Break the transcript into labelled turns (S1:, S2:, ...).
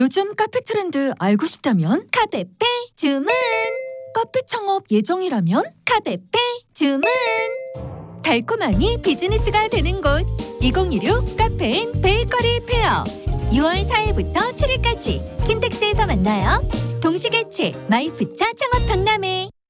S1: 요즘 카페 트렌드 알고 싶다면
S2: 카페페 주문.
S1: 카페 창업 예정이라면
S2: 카페페 주문.
S1: 달콤함이 비즈니스가 되는 곳 2016 카페인 베이커리 페어
S2: 6월 4일부터 7일까지 킨텍스에서 만나요. 동시개최 마이프차 창업 박람회.